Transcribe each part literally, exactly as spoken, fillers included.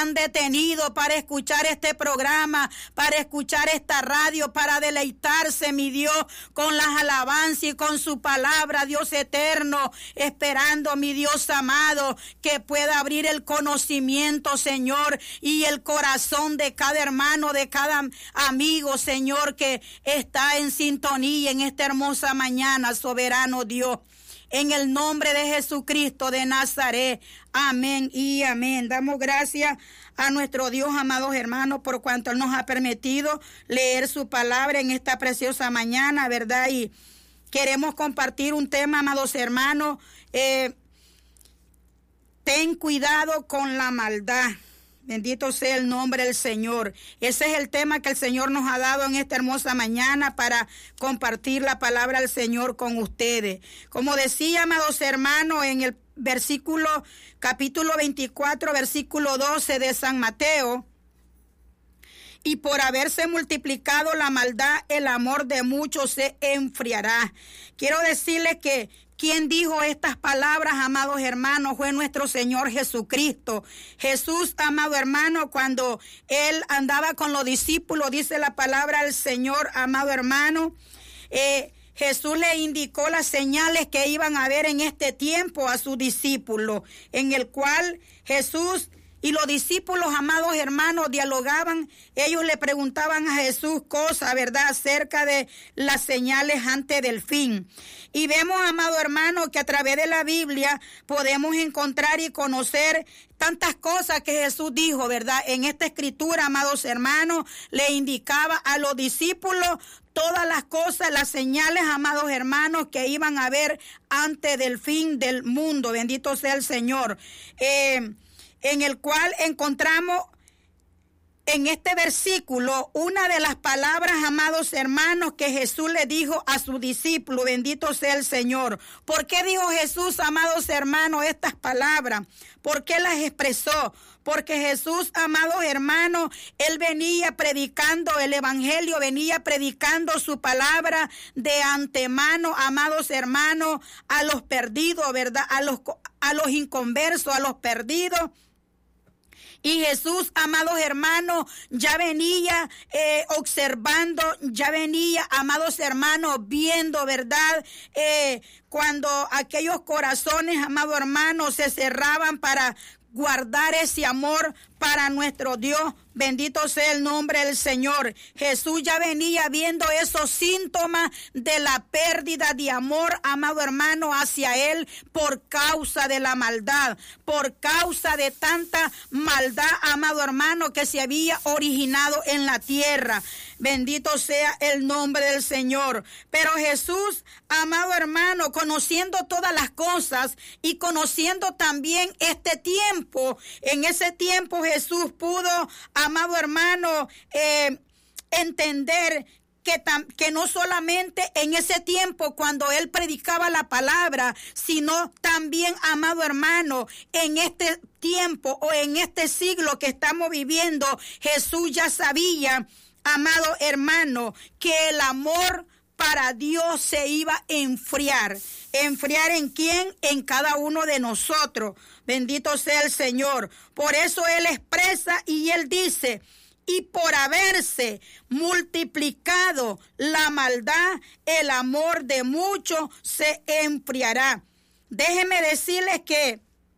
han detenido para escuchar este programa, para escuchar esta radio, para deleitarse, mi Dios, con las alabanzas y con su palabra, Dios eterno, esperando, mi Dios amado, que pueda abrir el conocimiento, Señor, y el corazón de cada hermano, de cada amigo, Señor, que está en sintonía en esta hermosa mañana, soberano Dios. En el nombre de Jesucristo de Nazaret. Amén y amén. Damos gracias a nuestro Dios, amados hermanos, por cuanto Él nos ha permitido leer su palabra en esta preciosa mañana, ¿verdad? Y queremos compartir un tema, amados hermanos. Eh, ten cuidado con la maldad. Bendito sea el nombre del Señor. Ese es el tema que el Señor nos ha dado en esta hermosa mañana para compartir la palabra del Señor con ustedes. Como decía, amados hermanos, en el versículo, capítulo veinticuatro, versículo doce de San Mateo, y por haberse multiplicado la maldad, el amor de muchos se enfriará. Quiero decirles que quien dijo estas palabras, amados hermanos, fue nuestro Señor Jesucristo. Jesús, amado hermano, cuando Él andaba con los discípulos, dice la palabra del Señor, amado hermano, eh, Jesús le indicó las señales que iban a haber en este tiempo a sus discípulos, en el cual Jesús y los discípulos, amados hermanos, dialogaban. Ellos le preguntaban a Jesús cosas, ¿verdad?, acerca de las señales antes del fin. Y vemos, amado hermano, que a través de la Biblia podemos encontrar y conocer tantas cosas que Jesús dijo, ¿verdad? En esta escritura, amados hermanos, le indicaba a los discípulos todas las cosas, las señales, amados hermanos, que iban a haber antes del fin del mundo. Bendito sea el Señor. Eh... en el cual encontramos en este versículo una de las palabras, amados hermanos, que Jesús le dijo a sus discípulos. Bendito sea el Señor. ¿Por qué dijo Jesús, amados hermanos, estas palabras? ¿Por qué las expresó? Porque Jesús, amados hermanos, Él venía predicando el evangelio, venía predicando su palabra de antemano, amados hermanos, a los perdidos, ¿verdad? A los, a los inconversos, a los perdidos. Y Jesús, amados hermanos, ya venía eh, observando, ya venía, amados hermanos, viendo, ¿verdad? Eh, cuando aquellos corazones, amados hermanos, se cerraban para guardar ese amor para nuestro Dios. Bendito sea el nombre del Señor. Jesús ya venía viendo esos síntomas de la pérdida de amor, amado hermano, hacia Él por causa de la maldad, por causa de tanta maldad, amado hermano, que se había originado en la tierra. Bendito sea el nombre del Señor. Pero Jesús, amado hermano, conociendo todas las cosas y conociendo también este tiempo, en ese tiempo Jesús pudo, amado hermano, eh, entender que, tam, que no solamente en ese tiempo cuando Él predicaba la palabra, sino también, amado hermano, en este tiempo o en este siglo que estamos viviendo, Jesús ya sabía, amado hermano, que el amor para Dios se iba a enfriar. ¿Enfriar en quién? En cada uno de nosotros. Bendito sea el Señor. Por eso Él expresa y Él dice, y por haberse multiplicado la maldad, el amor de muchos se enfriará. Déjenme decirles que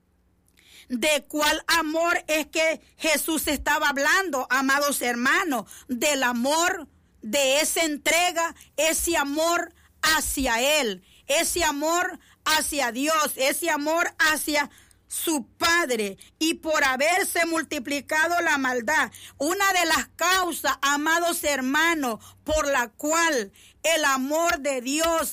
¿de cuál amor es que Jesús estaba hablando, amados hermanos? Del amor, de esa entrega, ese amor hacia Él, ese amor hacia Dios, ese amor hacia su Padre. Y por haberse multiplicado la maldad, una de las causas, amados hermanos, por la cual el amor de Dios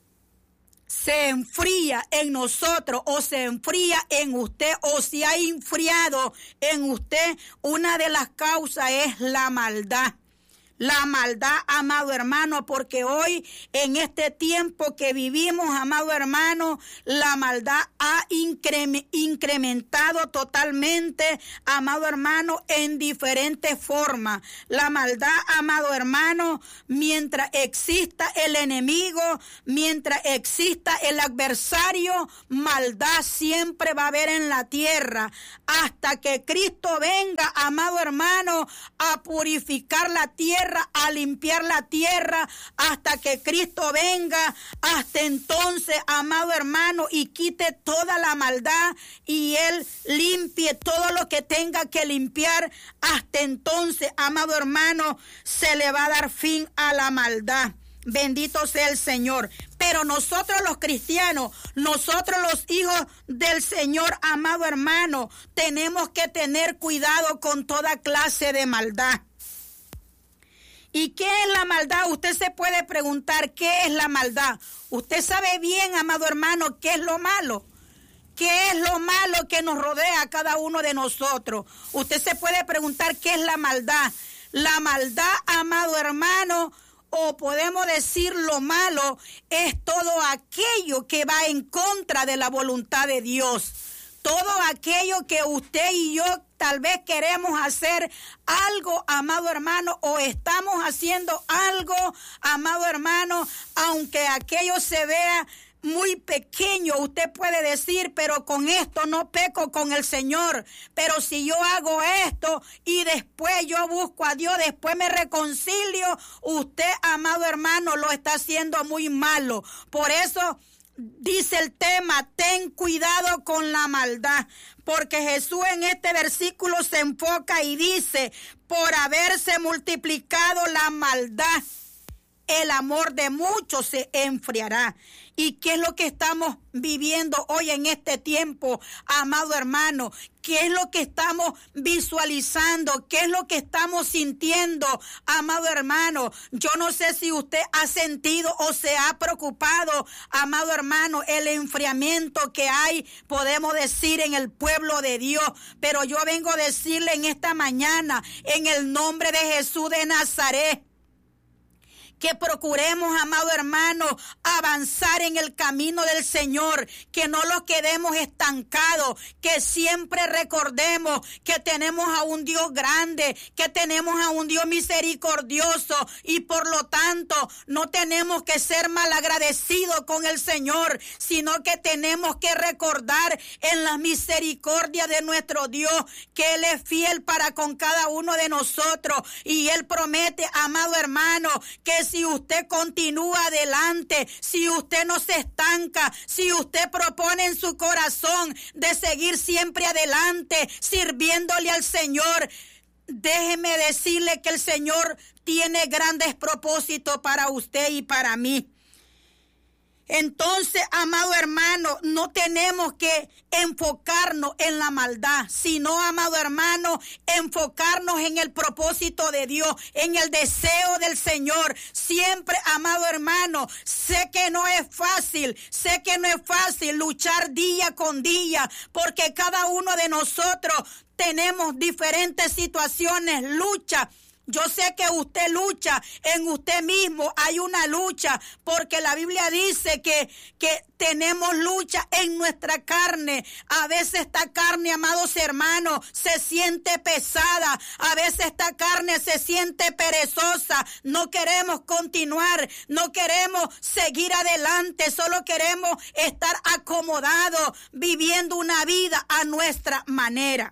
se enfría en nosotros, o se enfría en usted, o se ha enfriado en usted, una de las causas es la maldad. la maldad, amado hermano, porque hoy en este tiempo que vivimos, amado hermano, la maldad ha incre- incrementado totalmente, amado hermano, en diferentes formas. La maldad, amado hermano, mientras exista el enemigo, mientras exista el adversario, maldad siempre va a haber en la tierra, hasta que Cristo venga, amado hermano, a purificar la tierra, a limpiar la tierra, hasta que Cristo venga. Hasta entonces, amado hermano, y quite toda la maldad y Él limpie todo lo que tenga que limpiar. Hasta entonces, amado hermano, se le va a dar fin a la maldad. Bendito sea el Señor. Pero nosotros los cristianos, nosotros los hijos del Señor, amado hermano, tenemos que tener cuidado con toda clase de maldad. ¿Y qué es la maldad? Usted se puede preguntar, ¿qué es la maldad? Usted sabe bien, amado hermano, qué es lo malo. ¿Qué es lo malo que nos rodea a cada uno de nosotros? Usted se puede preguntar, ¿qué es la maldad? La maldad, amado hermano, o podemos decir lo malo, es todo aquello que va en contra de la voluntad de Dios. Todo aquello que usted y yo tal vez queremos hacer algo, amado hermano, o estamos haciendo algo, amado hermano, aunque aquello se vea muy pequeño, usted puede decir, pero con esto no peco con el Señor. Pero si yo hago esto y después yo busco a Dios, después me reconcilio, usted, amado hermano, lo está haciendo muy malo. Por eso dice el tema, ten cuidado con la maldad, porque Jesús en este versículo se enfoca y dice, por haberse multiplicado la maldad, el amor de muchos se enfriará. ¿Y qué es lo que estamos viviendo hoy en este tiempo, amado hermano? ¿Qué es lo que estamos visualizando? ¿Qué es lo que estamos sintiendo, amado hermano? Yo no sé si usted ha sentido o se ha preocupado, amado hermano, el enfriamiento que hay, podemos decir, en el pueblo de Dios. Pero yo vengo a decirle en esta mañana, en el nombre de Jesús de Nazaret, que procuremos, amado hermano, avanzar en el camino del Señor, que no lo quedemos estancados, que siempre recordemos que tenemos a un Dios grande, que tenemos a un Dios misericordioso y por lo tanto no tenemos que ser malagradecidos con el Señor, sino que tenemos que recordar en la misericordia de nuestro Dios que Él es fiel para con cada uno de nosotros y Él promete, amado hermano, que si usted continúa adelante, si usted no se estanca, si usted propone en su corazón de seguir siempre adelante, sirviéndole al Señor, déjeme decirle que el Señor tiene grandes propósitos para usted y para mí. Entonces, amado hermano, no tenemos que enfocarnos en la maldad, sino, amado hermano, enfocarnos en el propósito de Dios, en el deseo del Señor. Siempre, amado hermano, sé que no es fácil, sé que no es fácil luchar día con día, porque cada uno de nosotros tenemos diferentes situaciones, lucha. Yo sé que usted lucha en usted mismo, hay una lucha, porque la Biblia dice que, que tenemos lucha en nuestra carne. A veces esta carne, amados hermanos, se siente pesada, a veces esta carne se siente perezosa, no queremos continuar, no queremos seguir adelante, solo queremos estar acomodados, viviendo una vida a nuestra manera.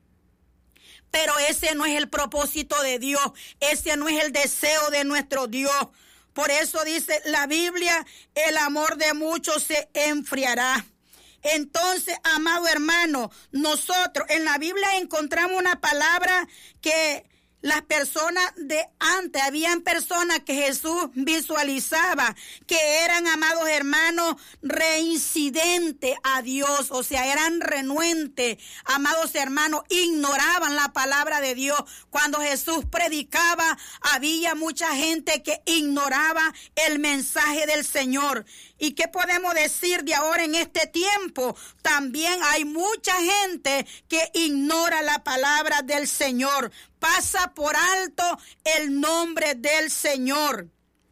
Pero ese no es el propósito de Dios, ese no es el deseo de nuestro Dios. Por eso dice la Biblia, el amor de muchos se enfriará. Entonces, amado hermano, nosotros en la Biblia encontramos una palabra que las personas de antes, habían personas que Jesús visualizaba, que eran, amados hermanos, reincidentes a Dios, o sea, eran renuentes, amados hermanos, ignoraban la palabra de Dios. Cuando Jesús predicaba, había mucha gente que ignoraba el mensaje del Señor. ¿Y qué podemos decir de ahora en este tiempo? También hay mucha gente que ignora la palabra del Señor. Pasa por alto el nombre del Señor.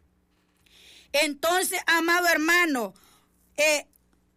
Entonces, amado hermano, eh,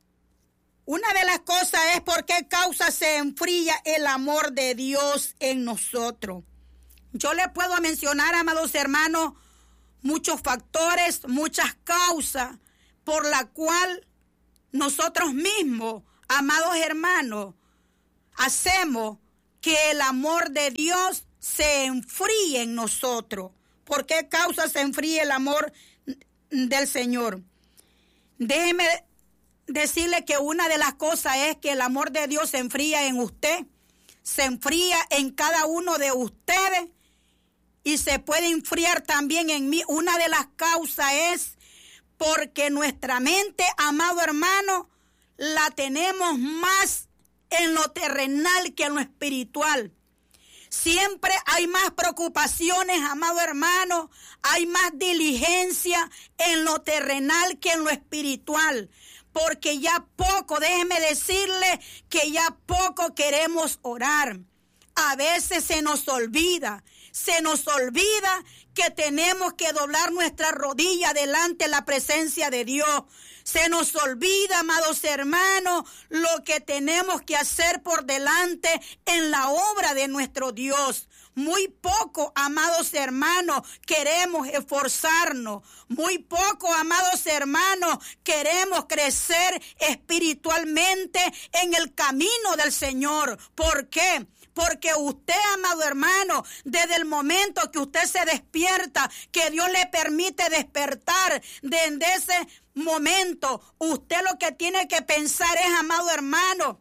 una de las cosas es por qué causa se enfría el amor de Dios en nosotros. Yo le puedo mencionar, amados hermanos, muchos factores, muchas causas por la cual nosotros mismos, amados hermanos, hacemos que el amor de Dios se enfríe en nosotros. ¿Por qué causa se enfríe el amor del Señor? Déjeme decirle que una de las cosas es que el amor de Dios se enfría en usted, se enfría en cada uno de ustedes y se puede enfriar también en mí. Una de las causas es porque nuestra mente, amado hermano, la tenemos más en lo terrenal que en lo espiritual. Siempre hay más preocupaciones, amado hermano, hay más diligencia en lo terrenal que en lo espiritual. Porque ya poco, déjeme decirle que ya poco queremos orar. A veces se nos olvida, se nos olvida que tenemos que doblar nuestra rodilla delante de la presencia de Dios. Se nos olvida, amados hermanos, lo que tenemos que hacer por delante en la obra de nuestro Dios. Muy poco, amados hermanos, queremos esforzarnos. Muy poco, amados hermanos, queremos crecer espiritualmente en el camino del Señor. ¿Por qué? Porque usted, amado hermano, desde el momento que usted se despierta, que Dios le permite despertar, desde ese momento, usted lo que tiene que pensar es, amado hermano,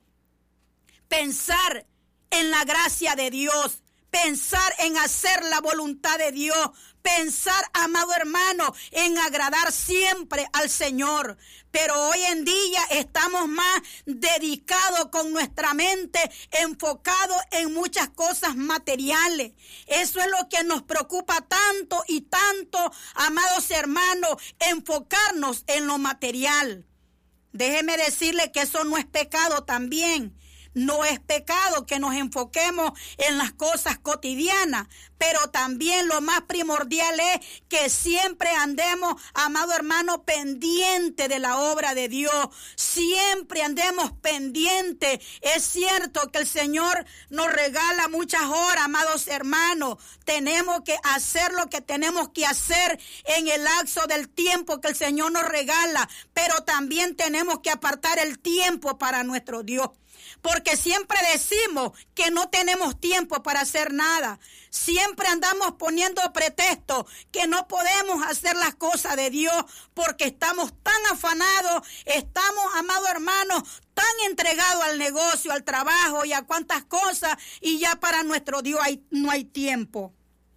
pensar en la gracia de Dios. Pensar en hacer la voluntad de Dios. Pensar, amado hermano, en agradar siempre al Señor. Pero hoy en día estamos más dedicados con nuestra mente, enfocados en muchas cosas materiales. Eso es lo que nos preocupa tanto y tanto, amados hermanos, enfocarnos en lo material. Déjeme decirle que eso no es pecado también. No es pecado que nos enfoquemos en las cosas cotidianas, pero también lo más primordial es que siempre andemos, amado hermano, pendiente de la obra de Dios. Siempre andemos pendiente. Es cierto que el Señor nos regala muchas horas, amados hermanos. Tenemos que hacer lo que tenemos que hacer en el lapso del tiempo que el Señor nos regala, pero también tenemos que apartar el tiempo para nuestro Dios. Porque siempre decimos que no tenemos tiempo para hacer nada. Siempre andamos poniendo pretextos que no podemos hacer las cosas de Dios porque estamos tan afanados, estamos, amados hermanos, tan entregados al negocio, al trabajo y a cuantas cosas, y ya para nuestro Dios hay, no hay tiempo.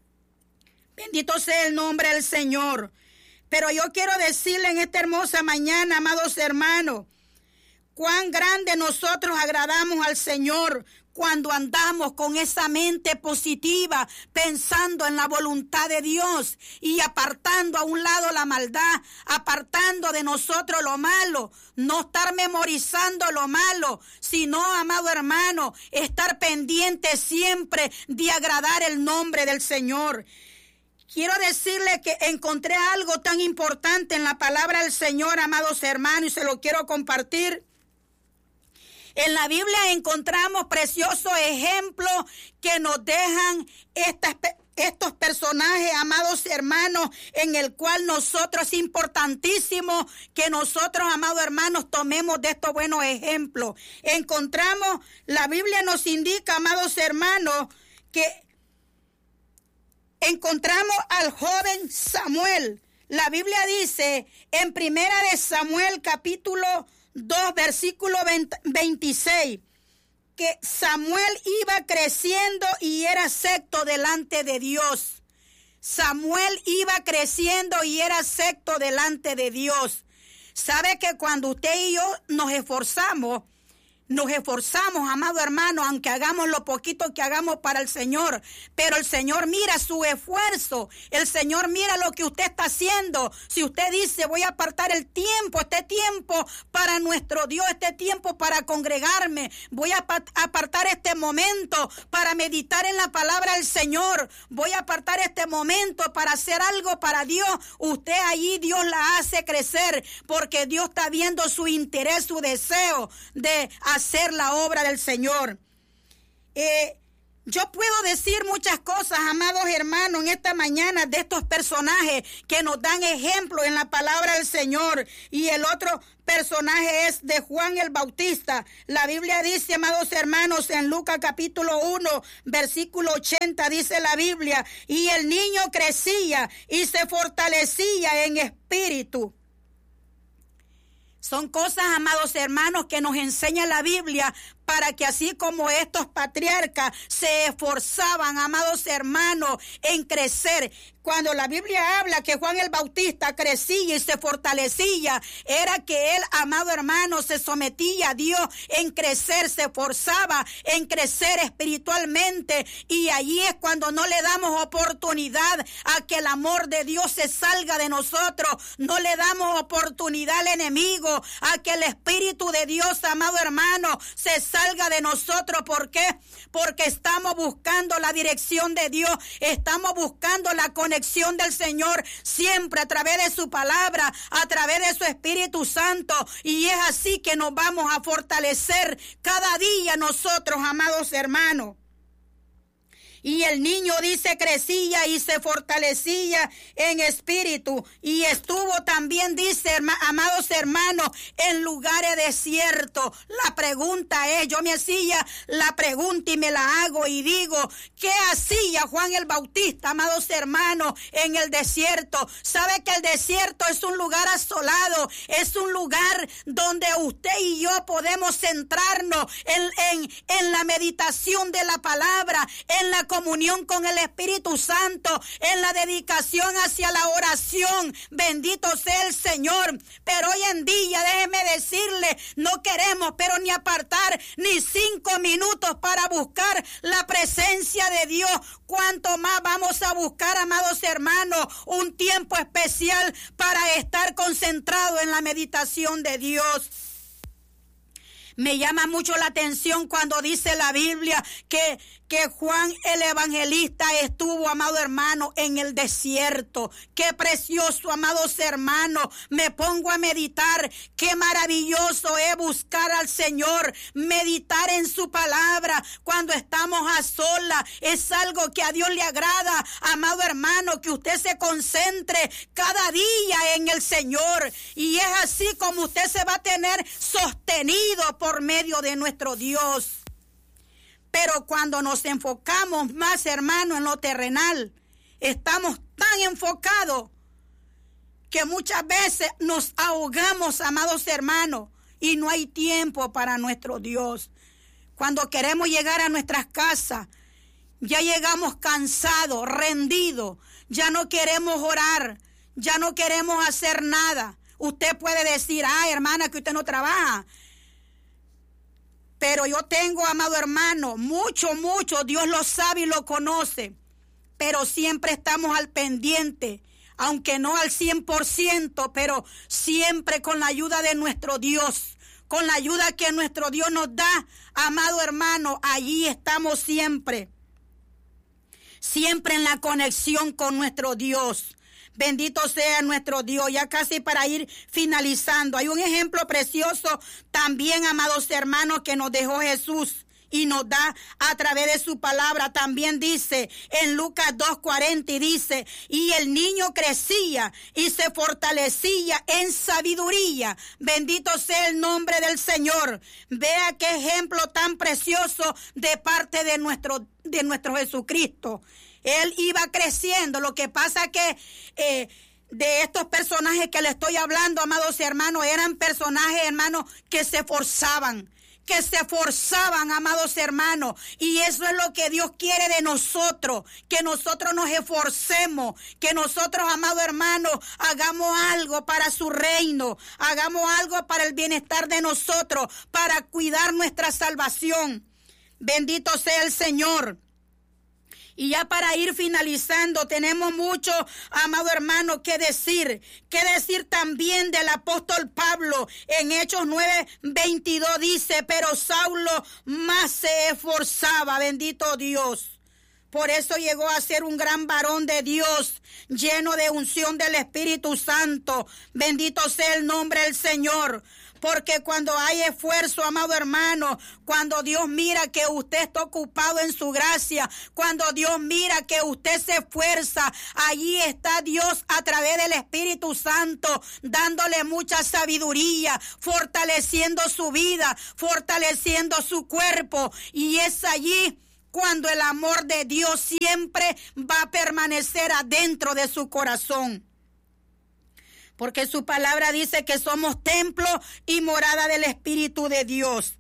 Bendito sea el nombre del Señor. Pero yo quiero decirle en esta hermosa mañana, amados hermanos, cuán grande nosotros agradamos al Señor cuando andamos con esa mente positiva, pensando en la voluntad de Dios y apartando a un lado la maldad, apartando de nosotros lo malo, no estar memorizando lo malo, sino, amado hermano, estar pendiente siempre de agradar el nombre del Señor. Quiero decirle que encontré algo tan importante en la palabra del Señor, amados hermanos, y se lo quiero compartir. En la Biblia encontramos preciosos ejemplos que nos dejan estas, estos personajes, amados hermanos, en el cual nosotros es importantísimo que nosotros, amados hermanos, tomemos de estos buenos ejemplos. Encontramos, la Biblia nos indica, amados hermanos, que encontramos al joven Samuel. La Biblia dice en Primera de Samuel, capítulo dos, versículo veintiséis, que Samuel iba creciendo y era acepto delante de Dios. Samuel iba creciendo y era acepto delante de Dios. ¿Sabe que cuando usted y yo nos esforzamos, nos esforzamos, amado hermano, aunque hagamos lo poquito que hagamos para el Señor, pero el Señor mira su esfuerzo, el Señor mira lo que usted está haciendo. Si usted dice, voy a apartar el tiempo, este tiempo para nuestro Dios, este tiempo para congregarme, voy a apartar este momento para meditar en la palabra del Señor, voy a apartar este momento para hacer algo para Dios, usted allí Dios la hace crecer, porque Dios está viendo su interés, su deseo de hacer hacer la obra del Señor. Eh, yo puedo decir muchas cosas, amados hermanos, en esta mañana de estos personajes que nos dan ejemplo en la palabra del Señor. Y el otro personaje es de Juan el Bautista. La Biblia dice, amados hermanos, en Lucas capítulo uno, versículo ochenta, dice la Biblia, y el niño crecía y se fortalecía en espíritu. Son cosas, amados hermanos, que nos enseña la Biblia para que así como estos patriarcas se esforzaban, amados hermanos, en crecer. Cuando la Biblia habla que Juan el Bautista crecía y se fortalecía, era que él, amado hermano, se sometía a Dios en crecer, se esforzaba en crecer espiritualmente. Y allí es cuando no le damos oportunidad a que el amor de Dios se salga de nosotros. No le damos oportunidad al enemigo a que el Espíritu de Dios, amado hermano, se salga de nosotros. ¿Por qué? Porque estamos buscando la dirección de Dios, estamos buscando la conexión del Señor siempre a través de su palabra, a través de su Espíritu Santo, y es así que nos vamos a fortalecer cada día nosotros, amados hermanos. Y el niño dice crecía y se fortalecía en espíritu y estuvo también, dice, amados hermanos, en lugares desiertos. La pregunta es, yo me hacía la pregunta y me la hago y digo, ¿qué hacía Juan el Bautista, amados hermanos, en el desierto? ¿Sabe que el desierto es un lugar asolado? Es un lugar donde usted y yo podemos centrarnos en, en, en la meditación de la palabra, en la comunión con el Espíritu Santo, en la dedicación hacia la oración. Bendito sea el Señor. Pero hoy en día, déjeme decirle, no queremos pero ni apartar ni cinco minutos para buscar la presencia de Dios. Cuanto más vamos a buscar, amados hermanos, un tiempo especial para estar concentrado en la meditación de Dios. Me llama mucho la atención cuando dice la Biblia que, que Juan el Evangelista estuvo, amado hermano, en el desierto. Qué precioso, amados hermanos. Me pongo a meditar. Qué maravilloso es buscar al Señor, meditar en su palabra cuando estamos a solas. Es algo que a Dios le agrada, amado hermano, que usted se concentre cada día en el Señor. Y es así como usted se va a tener sostenido por por medio de nuestro Dios. Pero cuando nos enfocamos más, hermano, en lo terrenal, estamos tan enfocados que muchas veces nos ahogamos, amados hermanos, y no hay tiempo para nuestro Dios. Cuando queremos llegar a nuestras casas, ya llegamos cansados, rendidos, ya no queremos orar, ya no queremos hacer nada. Usted puede decir, ay, hermana, que usted no trabaja. Pero yo tengo, amado hermano, mucho, mucho, Dios lo sabe y lo conoce, pero siempre estamos al pendiente, aunque no al cien por ciento, pero siempre con la ayuda de nuestro Dios, con la ayuda que nuestro Dios nos da, amado hermano, allí estamos siempre, siempre en la conexión con nuestro Dios. Bendito sea nuestro Dios. Ya casi para ir finalizando. Hay un ejemplo precioso también, amados hermanos, que nos dejó Jesús y nos da a través de su palabra. También dice en Lucas dos cuarenta y dice, y el niño crecía y se fortalecía en sabiduría. Bendito sea el nombre del Señor. Vea qué ejemplo tan precioso de parte de nuestro, de nuestro Jesucristo. Él iba creciendo. Lo que pasa que eh, de estos personajes que le estoy hablando, amados hermanos, eran personajes, hermanos, que se esforzaban, que se esforzaban, amados hermanos. Y eso es lo que Dios quiere de nosotros, que nosotros nos esforcemos, que nosotros, amados hermanos, hagamos algo para su reino, hagamos algo para el bienestar de nosotros, para cuidar nuestra salvación. Bendito sea el Señor. Y ya para ir finalizando, tenemos mucho, amado hermano, que decir. Que decir también del apóstol Pablo. En Hechos nueve veintidós dice, pero Saulo más se esforzaba, bendito Dios. Por eso llegó a ser un gran varón de Dios, lleno de unción del Espíritu Santo. Bendito sea el nombre del Señor. Porque cuando hay esfuerzo, amado hermano, cuando Dios mira que usted está ocupado en su gracia, cuando Dios mira que usted se esfuerza, allí está Dios a través del Espíritu Santo, dándole mucha sabiduría, fortaleciendo su vida, fortaleciendo su cuerpo. Y es allí cuando el amor de Dios siempre va a permanecer adentro de su corazón. Porque su palabra dice que somos templo y morada del Espíritu de Dios.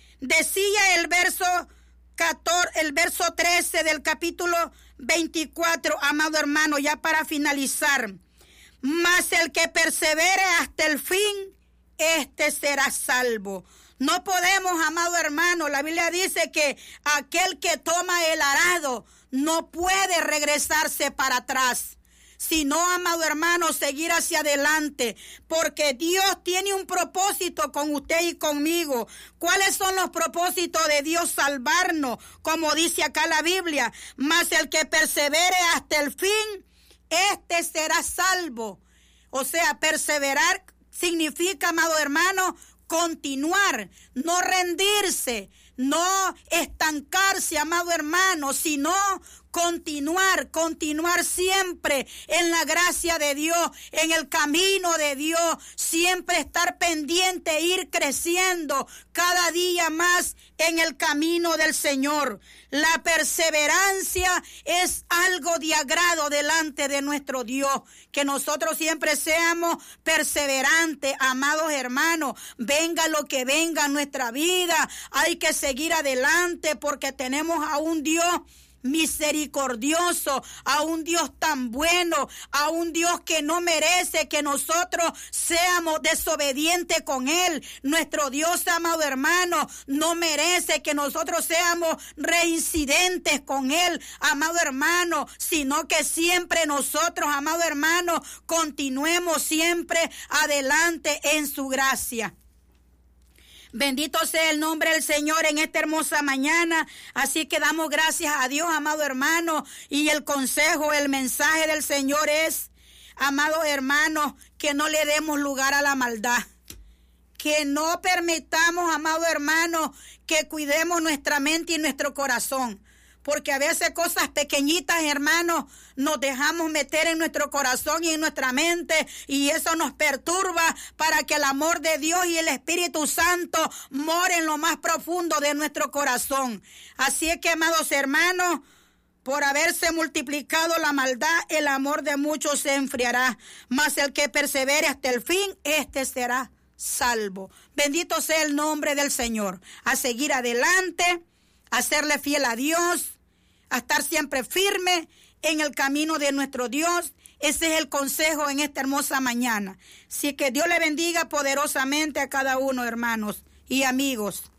Decía el verso catorce, el verso trece del capítulo veinticuatro, amado hermano, ya para finalizar. Mas el que persevere hasta el fin, este será salvo. No podemos, amado hermano, la Biblia dice que aquel que toma el arado no puede regresarse para atrás. Sino, amado hermano, seguir hacia adelante, porque Dios tiene un propósito con usted y conmigo. ¿Cuáles son los propósitos de Dios? Salvarnos, como dice acá la Biblia. Mas el que persevere hasta el fin, este será salvo. O sea, perseverar significa, amado hermano, continuar, no rendirse, no estancarse, amado hermano, sino continuar, continuar siempre en la gracia de Dios, en el camino de Dios, siempre estar pendiente, ir creciendo cada día más en el camino del Señor. La perseverancia es algo de agrado delante de nuestro Dios, que nosotros siempre seamos perseverantes, amados hermanos, venga lo que venga en nuestra vida, hay que seguir adelante porque tenemos a un Dios misericordioso, a un Dios tan bueno, a un Dios que no merece que nosotros seamos desobedientes con Él. Nuestro Dios, amado hermano, no merece que nosotros seamos reincidentes con Él, amado hermano, sino que siempre nosotros, amado hermano, continuemos siempre adelante en su gracia. Bendito sea el nombre del Señor en esta hermosa mañana. Así que damos gracias a Dios, amado hermano. Y el consejo, el mensaje del Señor es, amados hermanos, que no le demos lugar a la maldad. Que no permitamos, amado hermano, que cuidemos nuestra mente y nuestro corazón. Porque a veces cosas pequeñitas, hermanos, nos dejamos meter en nuestro corazón y en nuestra mente, y eso nos perturba para que el amor de Dios y el Espíritu Santo more en lo más profundo de nuestro corazón. Así es que, amados hermanos, por haberse multiplicado la maldad, el amor de muchos se enfriará. Mas el que persevere hasta el fin, este será salvo. Bendito sea el nombre del Señor. A seguir adelante, a serle fiel a Dios, a estar siempre firme en el camino de nuestro Dios. Ese es el consejo en esta hermosa mañana. Así que Dios le bendiga poderosamente a cada uno, hermanos y amigos.